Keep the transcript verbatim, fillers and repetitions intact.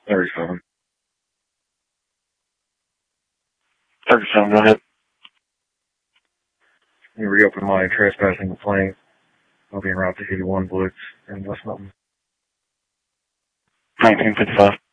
thirty-seven. thirty-seven, go ahead. Let me reopen my trespassing complaint. I'll be en route to eighty-one Blitz in West Milton. nineteen fifty-five.